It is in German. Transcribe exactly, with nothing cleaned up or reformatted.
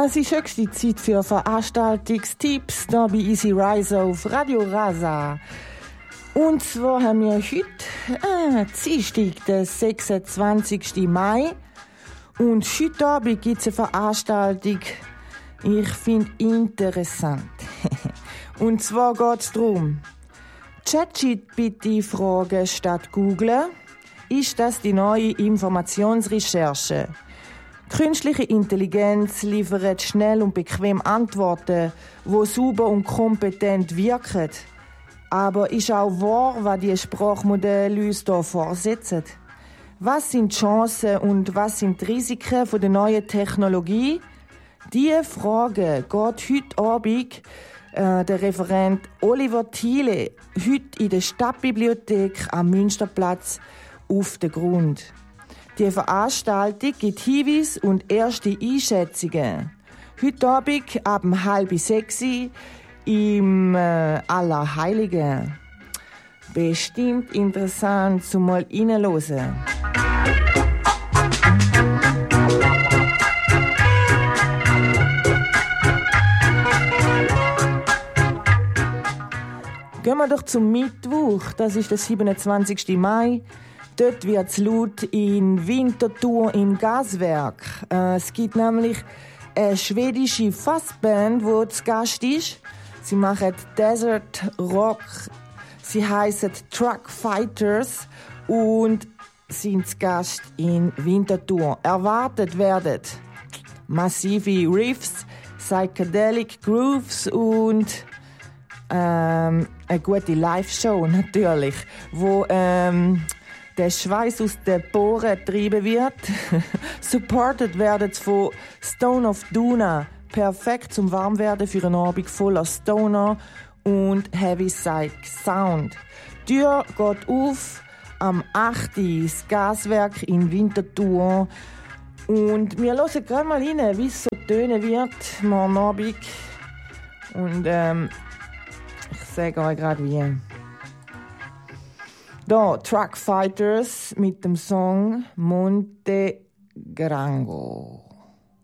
Es ist höchste Zeit für Veranstaltungstipps hier bei Easy Rise auf Radio Rasa. Und zwar haben wir heute äh, Dienstag, den sechsundzwanzigsten Mai. Und heute Abend gibt es eine Veranstaltung, ich finde interessant. Und zwar geht es darum, ChatGPT-Fragen statt Googlen. Ist das die neue Informationsrecherche? Künstliche Intelligenz liefert schnell und bequem Antworten, die sauber und kompetent wirken. Aber ist auch wahr, was die Sprachmodelle uns hier vorsetzen? Was sind die Chancen und was sind die Risiken von der neuen Technologie? Diese Frage geht heute Abend äh, der Referent Oliver Thiele heute in der Stadtbibliothek am Münsterplatz auf den Grund. Die Veranstaltung gibt Hinweise und erste Einschätzungen. Heute Abend ab halb sechs im äh, Allerheiligen. Bestimmt interessant, zum mal reinzuhören. Gehen wir doch zum Mittwoch, das ist der siebenundzwanzigsten Mai. Dort wird es laut in Winterthur im Gaswerk. Äh, es gibt nämlich eine schwedische Fassband, die zu Gast ist. Sie machen Desert Rock. Sie heißen Truck Fighters und sind zu Gast in Winterthur. Erwartet werden massive Riffs, Psychedelic Grooves und ähm, eine gute Live-Show natürlich, wo ähm, der Schweiß aus den Poren getrieben wird. Supported werden von Stone of Duna. Perfekt zum Warmwerden für einen Abend voller Stoner und Heavy Psych Sound. Die Tür geht auf am achten das Gaswerk in Winterthur. Und wir hören gerade mal rein, wie es so tönen wird morgen Abend. Und ähm, ich sage euch gerade wie. Da, Truck Fighters mit dem Song Monte Grango.